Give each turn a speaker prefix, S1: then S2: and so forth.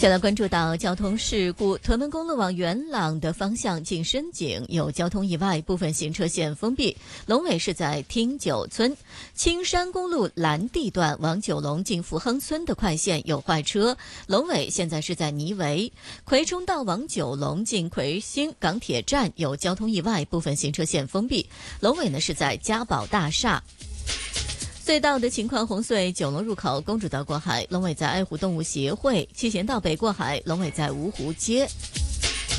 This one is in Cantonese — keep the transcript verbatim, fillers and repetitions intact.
S1: 再来关注到交通事故，屯门公路往元朗的方向进深井有交通意外，部分行车线封闭。龙尾是在汀九村。青山公路蓝地段往九龙进福亨村的快线有坏车，龙尾现在是在泥围。葵涌道往九龙进葵兴港铁站有交通意外，部分行车线封闭。龙尾呢是在嘉宝大厦。隧道的情况：红隧九龙入口公主道过海，龙尾在爱护动物协会；七贤道北过海，龙尾在芜湖街。